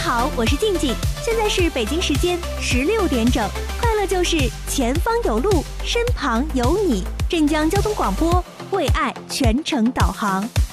好，我是静静，现在是北京时间16点整，快乐就是前方有路，身旁有你。镇江交通广播为爱全程导航。